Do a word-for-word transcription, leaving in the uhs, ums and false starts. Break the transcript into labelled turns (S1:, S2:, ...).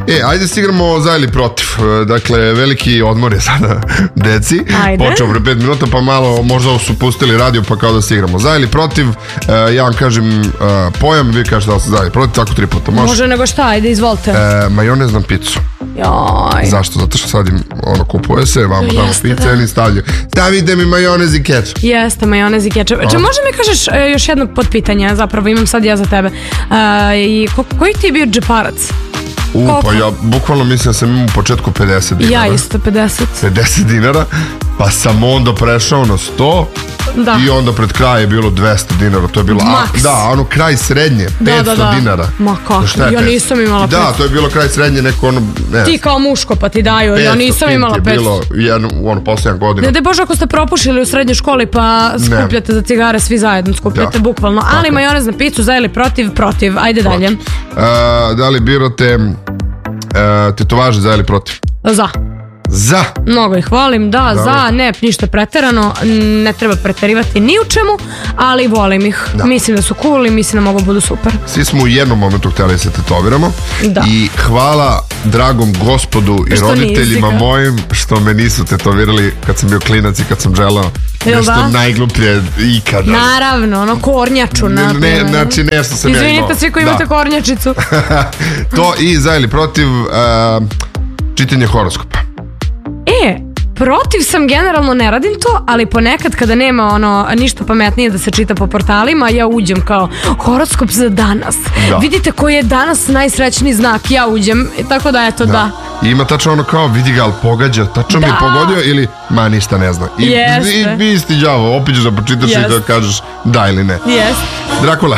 S1: E, ajde se igramo za ili protiv. Dakle, veliki odmor je sada deci.
S2: Ajde.
S1: Počeo pre pet minuta, pa malo možda su pustili radio, pa kao da se igramo za ili protiv. Ja vam kažem pojam, vi kažete da li se za ili protiv, tako tri puta. Može,
S2: Može nego šta, ajde, izvolite.
S1: E, majonez na picu.
S2: Joj.
S1: Zašto? Zato što sad im ono kupuje se, vama tamo pice, oni stavljaju. Stavite mi majonez i kečap.
S2: Jeste, majonez i kečap. Če, može mi kažeš e, još jedno potpitanje, zapravo imam sad ja za tebe. E, i ko, koji ti je bio džeparac?
S1: U,
S2: Koliko?
S1: pa ja bukvalno mislim da sam imao u početku pedeset dinara.
S2: Ja isto pedeset.
S1: pedeset dinara, pa sam onda prešao na sto.
S2: Da.
S1: I onda pred kraj je bilo dvesta dinara. To je bilo,
S2: Maks.
S1: a, da, ono kraj srednje,
S2: Da,
S1: petsto
S2: da, da.
S1: dinara.
S2: Ma kako,
S1: Šta je
S2: ja
S1: petsto?
S2: nisam imala
S1: Da,
S2: petsto.
S1: to je bilo kraj srednje, neko ono, ne.
S2: Ti kao muško pa ti daju, ja nisam imala
S1: petsto
S2: petsto.
S1: je bilo jedno, u ono posljednja godina.
S2: Ne daj Bože ako ste propušili u srednjoj školi pa skupljate za cigare, svi zajedno skupljate,
S1: Da.
S2: bukvalno. Ali
S1: Tako.
S2: majonez na picu, za ili protiv, protiv. Ajde dalje.
S1: E, da li birate e, tetovaže za ili protiv?
S2: Za.
S1: Za.
S2: Mnogo ih volim, da,
S1: Dobro.
S2: za, ne, ništa preterano, ne treba preterivati ni u čemu, ali volim ih.
S1: Da.
S2: Mislim da su cool i mislim da mogu budu super.
S1: Svi smo u jednom momentu htjeli da se tetoviramo.
S2: Da.
S1: I hvala dragom gospodu i
S2: Što
S1: roditeljima
S2: nisi ga.
S1: mojim što me nisu tetovirali kad sam bio klinac i kad sam želeo
S2: Jel
S1: nešto
S2: da?
S1: najgluplje ikada.
S2: Naravno, ono kornjaču.
S1: Ne,
S2: na
S1: ne,
S2: primjer.
S1: znači nešto sam ja imao.
S2: Izvinite svi koji
S1: Da.
S2: imate kornjačicu.
S1: To i za ili protiv uh, čitanje horoskopa.
S2: E, protiv sam, generalno ne radim to, ali ponekad kada nema ono ništa pametnije da se čita po portalima, ja uđem kao horoskop za danas.
S1: Da.
S2: Vidite koji je danas najsrećniji znak, ja uđem, tako da eto da.
S1: I ima tačno ono kao vidi ga, ali pogađa, tačno mi je
S2: Da.
S1: pogodio ili ma ništa ne zna. I,
S2: Jeste.
S1: i, i isti đavo, opet ćeš da pročitaš i
S2: Jeste.
S1: da kažeš da ili ne.
S2: Jest.
S1: Drakula.